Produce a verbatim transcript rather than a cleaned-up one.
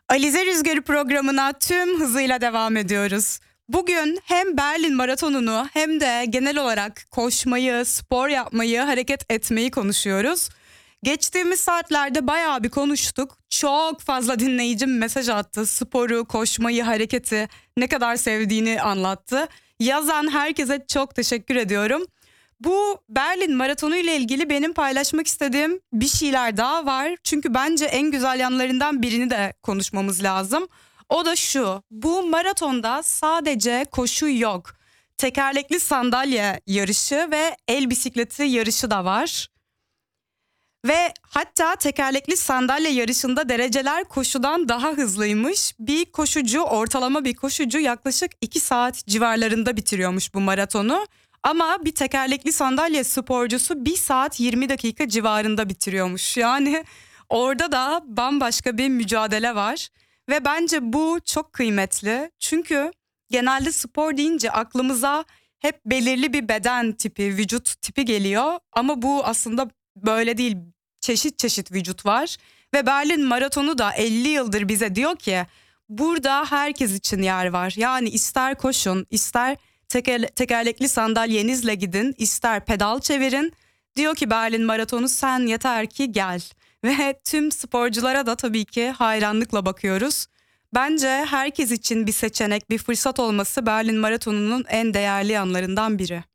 Alize Rüzgarı programına tüm hızıyla devam ediyoruz. Bugün hem Berlin Maratonu'nu hem de genel olarak koşmayı, spor yapmayı, hareket etmeyi konuşuyoruz. Geçtiğimiz saatlerde bayağı bir konuştuk. Çok fazla dinleyicim mesaj attı. Sporu, koşmayı, hareketi ne kadar sevdiğini anlattı. Yazan herkese çok teşekkür ediyorum. Bu Berlin Maratonu ile ilgili benim paylaşmak istediğim bir şeyler daha var. Çünkü bence en güzel yanlarından birini de konuşmamız lazım. O da şu: bu maratonda sadece koşu yok. Tekerlekli sandalye yarışı ve el bisikleti yarışı da var. Ve hatta tekerlekli sandalye yarışında dereceler koşudan daha hızlıymış. Bir koşucu, ortalama bir koşucu yaklaşık iki saat civarlarında bitiriyormuş bu maratonu. Ama bir tekerlekli sandalye sporcusu bir saat yirmi dakika civarında bitiriyormuş. Yani orada da bambaşka bir mücadele var. Ve bence bu çok kıymetli. Çünkü genelde spor deyince aklımıza hep belirli bir beden tipi, vücut tipi geliyor. Ama bu aslında böyle değil. Çeşit çeşit vücut var. Ve Berlin Maratonu da elli yıldır bize diyor ki burada herkes için yer var. Yani ister koşun, ister teker, tekerlekli sandalyenizle gidin, ister pedal çevirin. Diyor ki Berlin Maratonu, sen yeter ki gel. Ve tüm sporculara da tabii ki hayranlıkla bakıyoruz. Bence herkes için bir seçenek, bir fırsat olması Berlin Maratonu'nun en değerli yanlarından biri.